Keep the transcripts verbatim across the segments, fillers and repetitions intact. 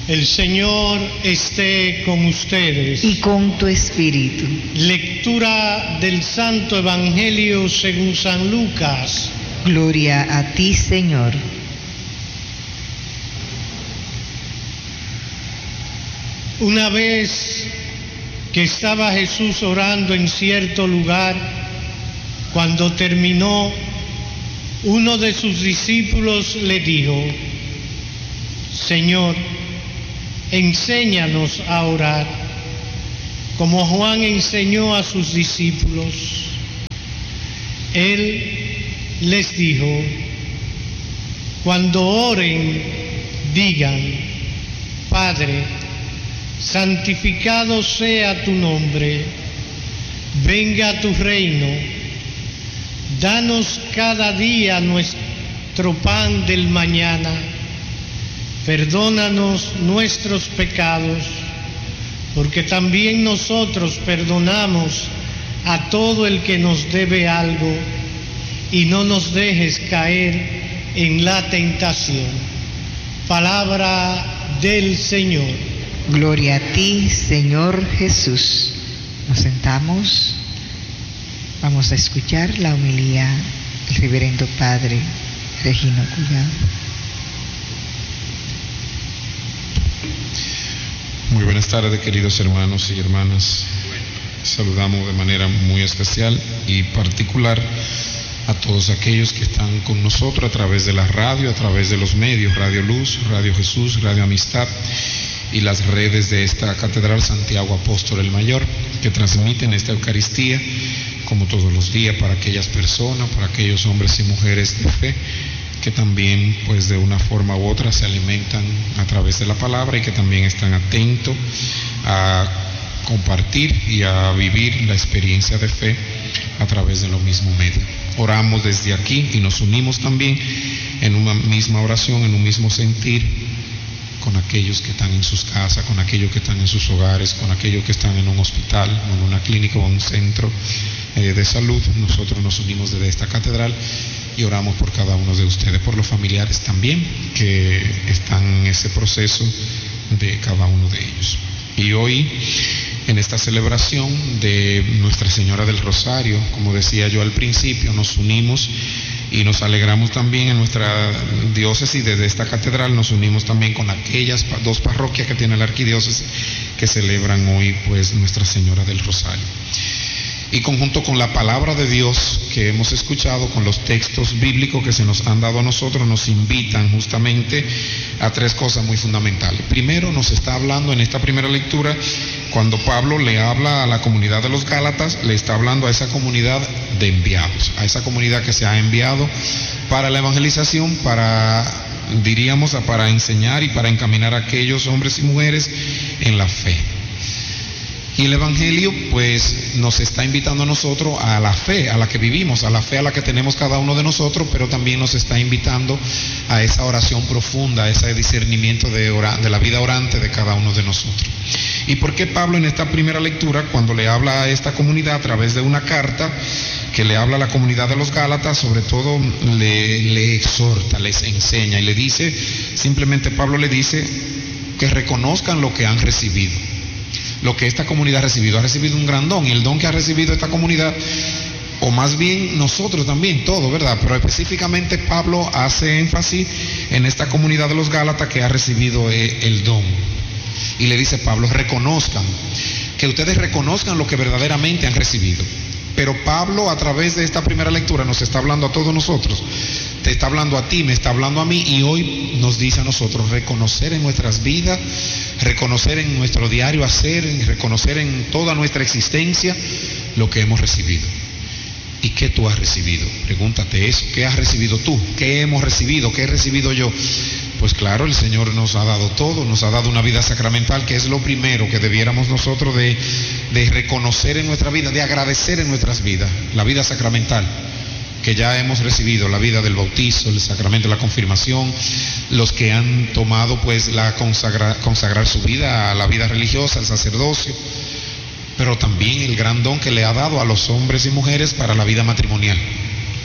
El Señor esté con ustedes. Y con tu espíritu. Lectura del Santo Evangelio según San Lucas. Gloria a ti, Señor. Una vez que estaba Jesús orando en cierto lugar, cuando terminó, uno de sus discípulos le dijo: Señor, enséñanos a orar, como Juan enseñó a sus discípulos. Él les dijo: cuando oren, digan: Padre, santificado sea tu nombre, venga tu reino, danos cada día nuestro pan del mañana, perdónanos nuestros pecados, porque también nosotros perdonamos a todo el que nos debe algo, y no nos dejes caer en la tentación. Palabra del Señor. Gloria a ti, Señor Jesús. Nos sentamos. Vamos a escuchar la homilía del Reverendo Padre Regino Collado. Muy buenas tardes, queridos hermanos y hermanas. Saludamos de manera muy especial y particular a todos aquellos que están con nosotros a través de la radio, a través de los medios, Radio Luz, Radio Jesús, Radio Amistad y las redes de esta Catedral Santiago Apóstol el Mayor, que transmiten esta Eucaristía como todos los días para aquellas personas, para aquellos hombres y mujeres de fe que también pues de una forma u otra se alimentan a través de la palabra y que también están atentos a compartir y a vivir la experiencia de fe a través de los mismos medios. Oramos desde aquí y nos unimos también en una misma oración, en un mismo sentir, con aquellos que están en sus casas, con aquellos que están en sus hogares, con aquellos que están en un hospital, o en una clínica o en un centro eh, de salud. Nosotros nos unimos desde esta catedral y oramos por cada uno de ustedes, por los familiares también que están en ese proceso de cada uno de ellos. Y hoy, en esta celebración de Nuestra Señora del Rosario, como decía yo al principio, nos unimos y nos alegramos también en nuestra diócesis. Desde esta catedral nos unimos también con aquellas dos parroquias que tiene la arquidiócesis que celebran hoy pues Nuestra Señora del Rosario. Y conjunto con la palabra de Dios que hemos escuchado, con los textos bíblicos que se nos han dado a nosotros, nos invitan justamente a tres cosas muy fundamentales. Primero, nos está hablando en esta primera lectura, cuando Pablo le habla a la comunidad de los Gálatas, le está hablando a esa comunidad de enviados, a esa comunidad que se ha enviado para la evangelización, para, diríamos, para enseñar y para encaminar a aquellos hombres y mujeres en la fe. Y el Evangelio pues nos está invitando a nosotros a la fe a la que vivimos, a la fe a la que tenemos cada uno de nosotros, pero también nos está invitando a esa oración profunda, a ese discernimiento de, ora, de la vida orante de cada uno de nosotros. ¿Y por qué Pablo en esta primera lectura, cuando le habla a esta comunidad a través de una carta que le habla a la comunidad de los Gálatas, sobre todo le, le exhorta, les enseña y le dice, simplemente Pablo le dice que reconozcan lo que han recibido? Lo que esta comunidad ha recibido, ha recibido un gran don, y el don que ha recibido esta comunidad, o más bien nosotros también, todo, ¿verdad? Pero específicamente Pablo hace énfasis en esta comunidad de los Gálatas que ha recibido el don. Y le dice Pablo, reconozcan, que ustedes reconozcan lo que verdaderamente han recibido. Pero Pablo, a través de esta primera lectura, nos está hablando a todos nosotros, te está hablando a ti, me está hablando a mí, y hoy nos dice a nosotros reconocer en nuestras vidas, reconocer en nuestro diario hacer, reconocer en toda nuestra existencia lo que hemos recibido. ¿Y qué tú has recibido? Pregúntate eso, ¿qué has recibido tú? ¿Qué hemos recibido? ¿Qué he recibido yo? Pues claro, el Señor nos ha dado todo, nos ha dado una vida sacramental, que es lo primero que debiéramos nosotros de, de reconocer en nuestra vida, de agradecer en nuestras vidas, la vida sacramental que ya hemos recibido, la vida del bautizo, el sacramento de la confirmación, los que han tomado pues la consagra, consagrar su vida a la vida religiosa, al sacerdocio, pero también el gran don que le ha dado a los hombres y mujeres para la vida matrimonial.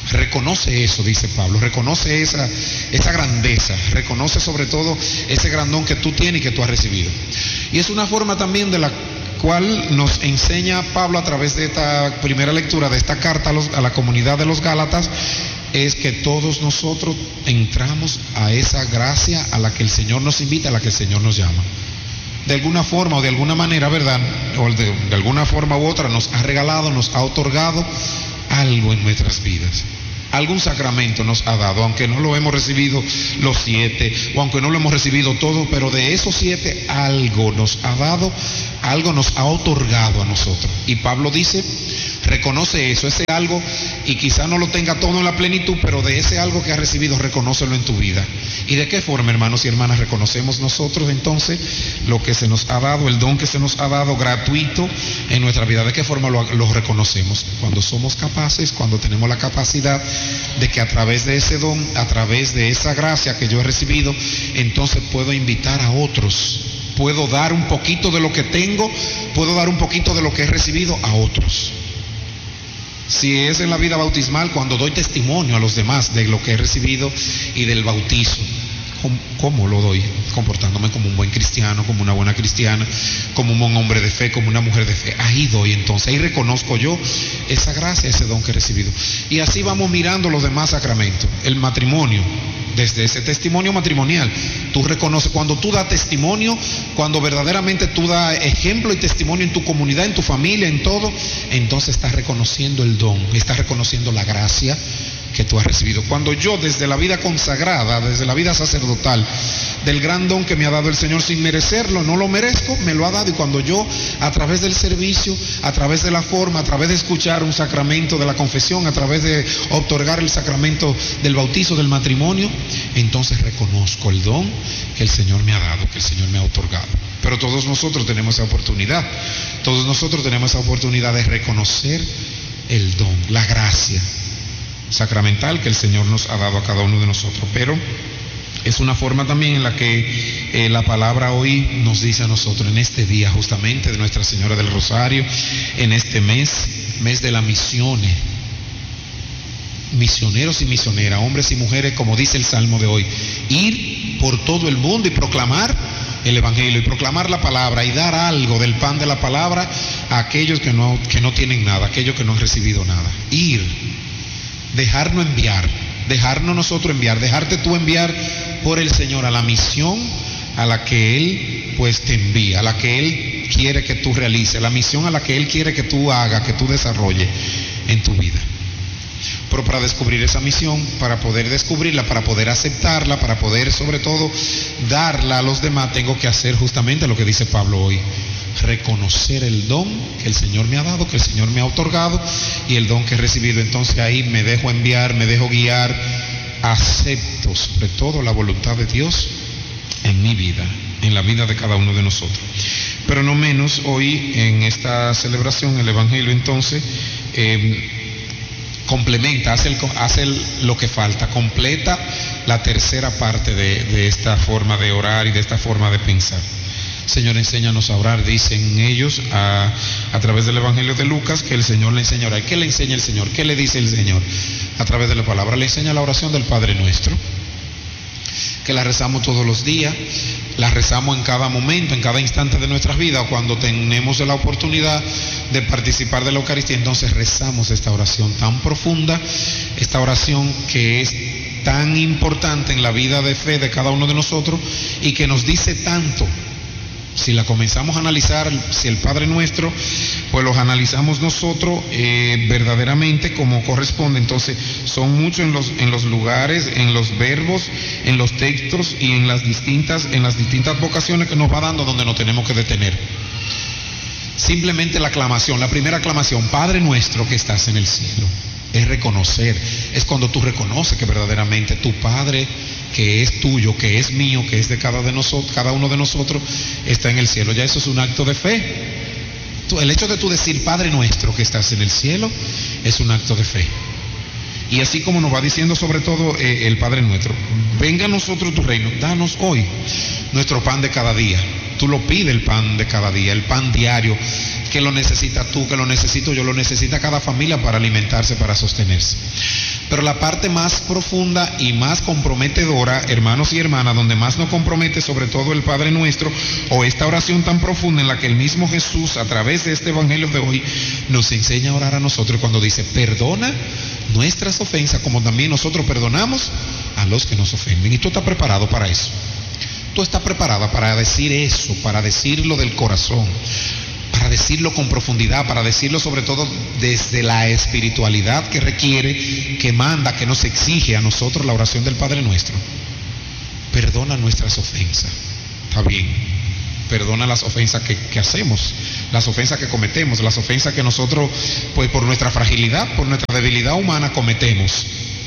Reconoce eso, dice Pablo, reconoce esa, esa grandeza, reconoce sobre todo ese gran don que tú tienes y que tú has recibido. Y es una forma también de la cual nos enseña Pablo a través de esta primera lectura de esta carta a, los, a la comunidad de los Gálatas, es que todos nosotros entramos a esa gracia a la que el Señor nos invita, a la que el Señor nos llama. De alguna forma o de alguna manera, ¿verdad? O de, de alguna forma u otra nos ha regalado, nos ha otorgado algo en nuestras vidas. Algún sacramento nos ha dado, aunque no lo hemos recibido los siete, o aunque no lo hemos recibido todo, pero de esos siete algo nos ha dado, algo nos ha otorgado a nosotros. Y Pablo dice, reconoce eso, ese algo, y quizá no lo tenga todo en la plenitud, pero de ese algo que has recibido, reconócelo en tu vida. ¿Y de qué forma, hermanos y hermanas, reconocemos nosotros entonces lo que se nos ha dado, el don que se nos ha dado gratuito en nuestra vida? ¿De qué forma lo, lo reconocemos? Cuando somos capaces, cuando tenemos la capacidad de que a través de ese don, a través de esa gracia que yo he recibido, entonces puedo invitar a otros, puedo dar un poquito de lo que tengo, puedo dar un poquito de lo que he recibido a otros. Si es en la vida bautismal, cuando doy testimonio a los demás de lo que he recibido y del bautizo, ¿cómo lo doy? Comportándome como un buen cristiano, como una buena cristiana, como un buen hombre de fe, como una mujer de fe. Ahí doy entonces, ahí reconozco yo esa gracia, ese don que he recibido. Y así vamos mirando los demás sacramentos. El matrimonio, desde ese testimonio matrimonial, tú reconoces, cuando tú das testimonio, cuando verdaderamente tú das ejemplo y testimonio en tu comunidad, en tu familia, en todo, entonces estás reconociendo el don, estás reconociendo la gracia que tú has recibido. Cuando yo desde la vida consagrada, desde la vida sacerdotal, del gran don que me ha dado el Señor sin merecerlo, no lo merezco, me lo ha dado, y cuando yo a través del servicio, a través de la forma, a través de escuchar un sacramento de la confesión, a través de otorgar el sacramento del bautizo, del matrimonio, entonces reconozco el don que el Señor me ha dado, que el Señor me ha otorgado. Pero todos nosotros tenemos esa oportunidad, todos nosotros tenemos esa oportunidad de reconocer el don, la gracia sacramental que el Señor nos ha dado a cada uno de nosotros. Pero es una forma también en la que eh, la palabra hoy nos dice a nosotros, en este día justamente de Nuestra Señora del Rosario, en este mes, mes de las misiones, misioneros y misioneras, hombres y mujeres, como dice el Salmo de hoy, ir por todo el mundo y proclamar el Evangelio, y proclamar la palabra, y dar algo del pan de la palabra a aquellos que no, que no tienen nada, aquellos que no han recibido nada. Ir, dejarnos enviar, dejarnos nosotros enviar, dejarte tú enviar por el Señor a la misión a la que Él pues te envía, a la que Él quiere que tú realices, la misión a la que Él quiere que tú hagas, que tú desarrolles en tu vida. Pero para descubrir esa misión, para poder descubrirla, para poder aceptarla, para poder sobre todo darla a los demás, tengo que hacer justamente lo que dice Pablo hoy: reconocer el don que el Señor me ha dado, que el Señor me ha otorgado, y el don que he recibido. Entonces ahí me dejo enviar, me dejo guiar, acepto sobre todo la voluntad de Dios en mi vida, en la vida de cada uno de nosotros. Pero no menos hoy en esta celebración el Evangelio entonces eh, complementa, hace, el, hace el, lo que falta, completa la tercera parte de, de esta forma de orar y de esta forma de pensar. Señor, enséñanos a orar, dicen ellos a, a través del Evangelio de Lucas, que el Señor le enseña a orar. ¿Qué le enseña el Señor? ¿Qué le dice el Señor? A través de la palabra le enseña la oración del Padre Nuestro, que la rezamos todos los días, la rezamos en cada momento, en cada instante de nuestras vidas, cuando tenemos la oportunidad de participar de la Eucaristía. Entonces rezamos esta oración tan profunda, esta oración que es tan importante en la vida de fe de cada uno de nosotros y que nos dice tanto. Si la comenzamos a analizar, si el Padre Nuestro, pues los analizamos nosotros eh, verdaderamente como corresponde. Entonces son muchos en los, en los lugares, en los verbos, en los textos y en las distintas, en las distintas vocaciones que nos va dando, donde nos tenemos que detener. Simplemente la aclamación, la primera aclamación, Padre Nuestro que estás en el cielo, es reconocer, es cuando tú reconoces que verdaderamente tu Padre, que es tuyo, que es mío, que es de cada, de nosotros, cada uno de nosotros, está en el cielo. Ya eso es un acto de fe. Tú, el hecho de tú decir Padre Nuestro que estás en el cielo es un acto de fe. Y así como nos va diciendo sobre todo eh, el Padre Nuestro, venga a nosotros tu reino, danos hoy nuestro pan de cada día. Tú lo pides, el pan de cada día, el pan diario que lo necesita tú, que lo necesito yo, lo necesita cada familia para alimentarse, para sostenerse. Pero la parte más profunda y más comprometedora, hermanos y hermanas, donde más nos compromete sobre todo el Padre Nuestro, o esta oración tan profunda en la que el mismo Jesús, a través de este evangelio de hoy, nos enseña a orar a nosotros, cuando dice: perdona nuestras ofensas como también nosotros perdonamos a los que nos ofenden. Y tú estás preparado para eso. Tú estás preparada para decir eso, para decirlo del corazón, para decirlo con profundidad, para decirlo sobre todo desde la espiritualidad que requiere, que manda, que nos exige a nosotros la oración del Padre Nuestro. Perdona nuestras ofensas. Está bien. Perdona las ofensas que, que hacemos, las ofensas que cometemos, las ofensas que nosotros, pues por nuestra fragilidad, por nuestra debilidad humana, cometemos.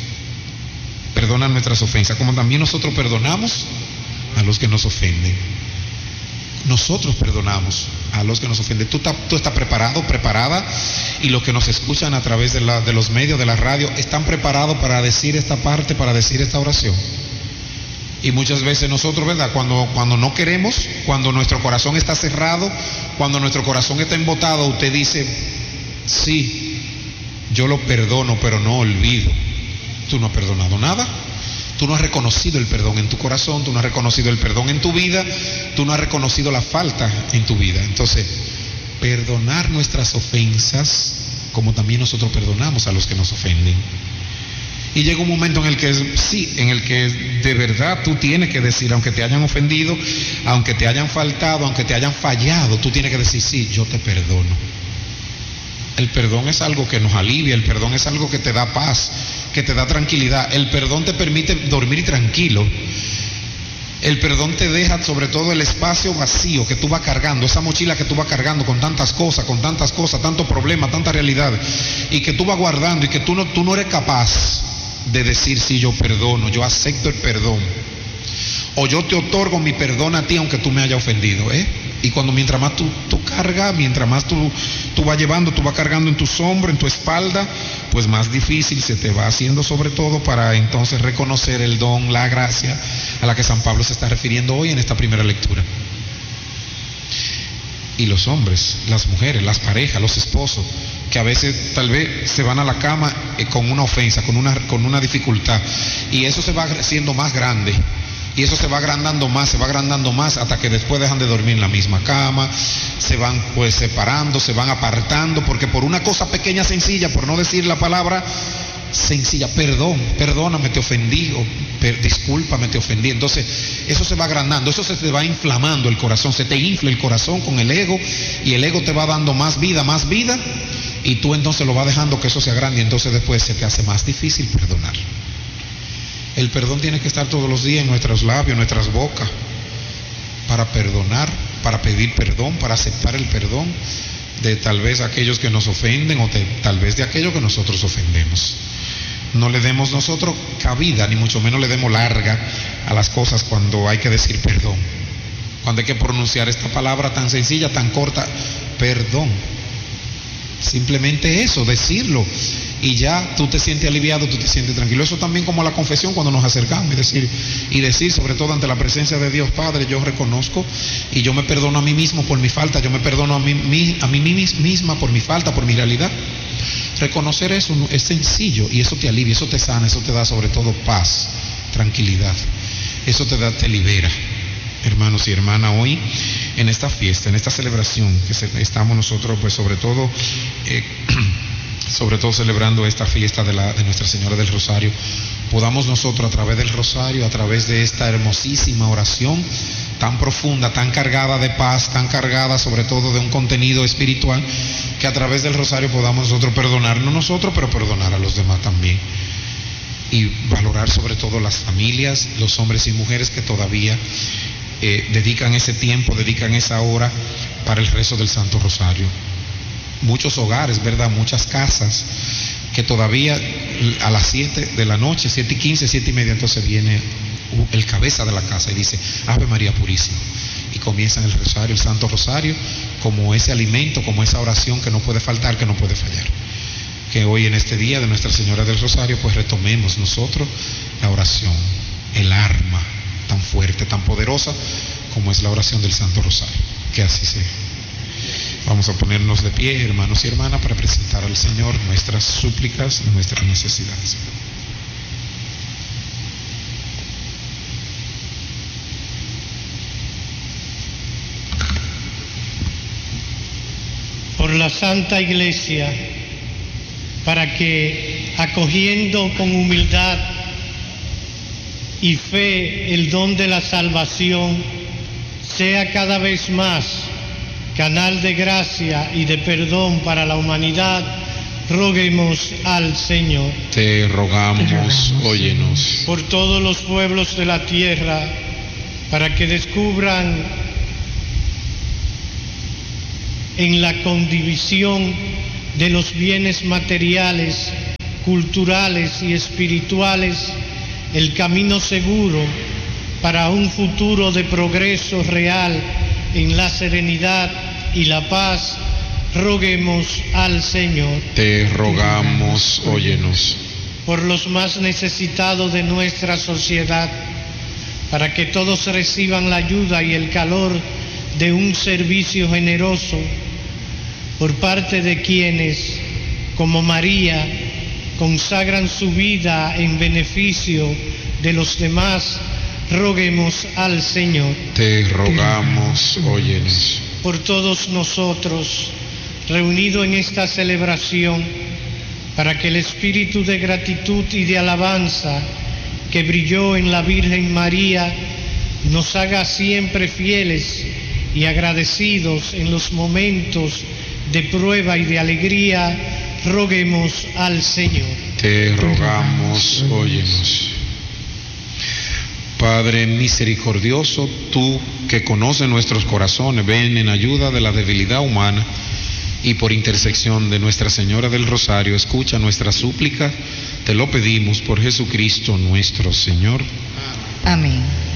Perdona nuestras ofensas, como también nosotros perdonamos a los que nos ofenden. Nosotros perdonamos a los que nos ofenden. Tú, está, tú estás preparado, preparada, y los que nos escuchan a través de, la, de los medios, de la radio, están preparados para decir esta parte, para decir esta oración. Y muchas veces nosotros, ¿verdad? Cuando, cuando no queremos, cuando nuestro corazón está cerrado, cuando nuestro corazón está embotado, usted dice: sí, yo lo perdono, pero no olvido. Tú no has perdonado nada. Tú no has reconocido el perdón en tu corazón, tú no has reconocido el perdón en tu vida, tú no has reconocido la falta en tu vida. Entonces, perdonar nuestras ofensas como también nosotros perdonamos a los que nos ofenden. Y llega un momento en el que sí, en el que de verdad tú tienes que decir, aunque te hayan ofendido, aunque te hayan faltado, aunque te hayan fallado, tú tienes que decir: sí, yo te perdono. El perdón es algo que nos alivia, el perdón es algo que te da paz, que te da tranquilidad. El perdón te permite dormir tranquilo. El perdón te deja sobre todo el espacio vacío que tú vas cargando, esa mochila que tú vas cargando con tantas cosas, con tantas cosas, tantos problemas, tantas realidades, y que tú vas guardando, y que tú no, tú no eres capaz de decir: sí, yo perdono, yo acepto el perdón, o yo te otorgo mi perdón a ti aunque tú me hayas ofendido, ¿eh? Y cuando mientras más tú, tú cargas, mientras más tú, tú vas llevando, tú vas cargando en tus hombros, en tu espalda, pues más difícil se te va haciendo, sobre todo para entonces reconocer el don, la gracia a la que San Pablo se está refiriendo hoy en esta primera lectura. Y los hombres, las mujeres, las parejas, los esposos, que a veces tal vez se van a la cama eh, con una ofensa, con una, con una dificultad, y eso se va haciendo más grande, y eso se va agrandando más, se va agrandando más, hasta que después dejan de dormir en la misma cama, se van pues separando, se van apartando, porque por una cosa pequeña, sencilla, por no decir la palabra sencilla, perdón, perdóname, te ofendí, o per, discúlpame, te ofendí. Entonces eso se va agrandando, eso se te va inflamando el corazón, se te infla el corazón con el ego, y el ego te va dando más vida, más vida, y tú entonces lo vas dejando que eso se agrande, y entonces después se te hace más difícil perdonar. El perdón tiene que estar todos los días en nuestros labios, en nuestras bocas, para perdonar, para pedir perdón, para aceptar el perdón de tal vez aquellos que nos ofenden, o de, tal vez de aquellos que nosotros ofendemos. No le demos nosotros cabida, ni mucho menos le demos larga a las cosas cuando hay que decir perdón, cuando hay que pronunciar esta palabra tan sencilla, tan corta: perdón. Simplemente eso, decirlo, y ya tú te sientes aliviado, tú te sientes tranquilo. Eso también como la confesión, cuando nos acercamos y decir, y decir sobre todo ante la presencia de Dios: Padre, yo reconozco y yo me perdono a mí mismo por mi falta, yo me perdono a mí, a mí misma por mi falta, por mi realidad. Reconocer eso es sencillo, y eso te alivia, eso te sana, eso te da sobre todo paz, tranquilidad, eso te da, te libera. Hermanos y hermanas, hoy en esta fiesta, en esta celebración que se, estamos nosotros pues sobre todo eh, sobre todo celebrando esta fiesta de, la, de Nuestra Señora del Rosario, podamos nosotros a través del Rosario, a través de esta hermosísima oración tan profunda, tan cargada de paz, tan cargada sobre todo de un contenido espiritual, que a través del Rosario podamos nosotros perdonarnos nosotros, pero perdonar a los demás también, y valorar sobre todo las familias, los hombres y mujeres que todavía eh, dedican ese tiempo, dedican esa hora para el rezo del Santo Rosario. Muchos hogares, ¿verdad? Muchas casas que todavía a las siete de la noche, siete y quince, siete y media, entonces viene el cabeza de la casa y dice: Ave María Purísima, y comienzan el rosario, el Santo Rosario, como ese alimento, como esa oración que no puede faltar, que no puede fallar. Que hoy en este día de Nuestra Señora del Rosario pues retomemos nosotros la oración, el arma tan fuerte, tan poderosa como es la oración del Santo Rosario. Que así sea. Vamos a ponernos de pie, hermanos y hermanas, para presentar al Señor nuestras súplicas y nuestras necesidades. Por la Santa Iglesia, para que, acogiendo con humildad y fe el don de la salvación, sea cada vez más canal de gracia y de perdón para la humanidad, roguemos al Señor. Te rogamos, óyenos. Por todos los pueblos de la tierra, para que descubran en la condivisión de los bienes materiales, culturales y espirituales el camino seguro para un futuro de progreso real en la serenidad y la paz, roguemos al Señor. Te rogamos, óyenos. Por los más necesitados de nuestra sociedad, para que todos reciban la ayuda y el calor de un servicio generoso por parte de quienes, como María, consagran su vida en beneficio de los demás, roguemos al Señor. Te rogamos, óyenos. Por todos nosotros, reunidos en esta celebración, para que el espíritu de gratitud y de alabanza que brilló en la Virgen María nos haga siempre fieles y agradecidos en los momentos de prueba y de alegría, roguemos al Señor. Te rogamos, óyenos. Padre misericordioso, tú que conoces nuestros corazones, ven en ayuda de la debilidad humana y por intersección de Nuestra Señora del Rosario, escucha nuestra súplica, te lo pedimos por Jesucristo nuestro Señor. Amén.